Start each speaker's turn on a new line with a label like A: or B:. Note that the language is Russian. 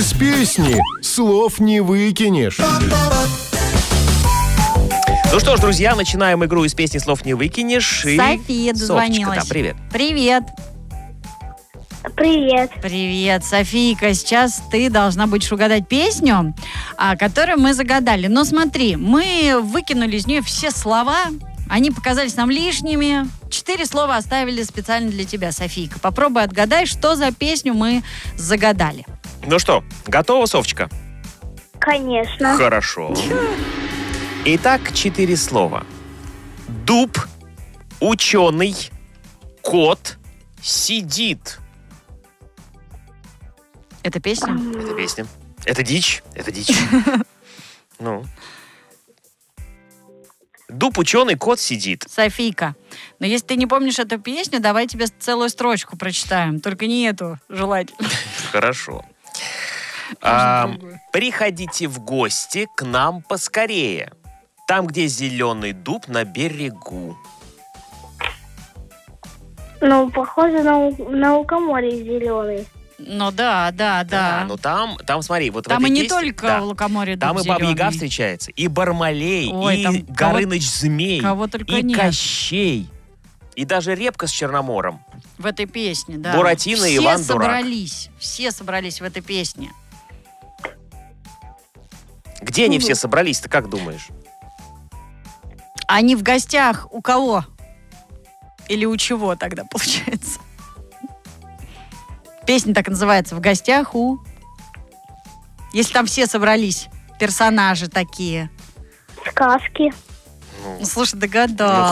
A: Из песни слов не выкинешь.
B: Ну что ж, друзья, начинаем игру «Из песни слов не выкинешь». И
C: София дозвонилась.
B: Софочка, да, привет.
C: Привет.
D: Привет.
C: Привет, Софийка. Сейчас ты должна будешь угадать песню, которую мы загадали. Но смотри, мы выкинули из нее все слова. Они показались нам лишними. 4 слова оставили специально для тебя, Софийка. Попробуй отгадай, что за песню мы загадали.
B: Ну что, готова, Софочка?
D: Конечно.
B: Хорошо. Итак, 4 слова. Дуб, ученый, кот, сидит.
C: Это песня?
B: Это песня. Это дичь. Это дичь. Ну. Дуб, ученый, кот, сидит.
C: Софийка, но если ты не помнишь эту песню, давай тебе целую строчку прочитаем. Только не эту, желательно.
B: Хорошо. Приходите в гости к нам поскорее. Там, где зеленый дуб на берегу.
D: Ну, похоже на лукоморье зеленый.
C: Ну да.
B: Ну там смотри, вот
C: Там
B: в
C: и
B: этой
C: не
B: песне,
C: только
B: да,
C: в лукоморье
B: там
C: дуб
B: и Баба Яга
C: зеленый.
B: встречается, и Бармалей,
C: Ой,
B: и
C: там
B: Горыныч-змей,
C: кого только
B: и
C: нет.
B: Кощей, и даже Репка с Черномором.
C: В этой песне, да.
B: Буратино и Иван Дурак.
C: Все собрались в этой песне.
B: Где они все собрались, ты как думаешь?
C: Они в гостях у кого? Или у чего тогда получается? Песня так и называется «В гостях у...» Если там все собрались, персонажи такие.
D: Сказки.
C: Ну, слушай, догадал.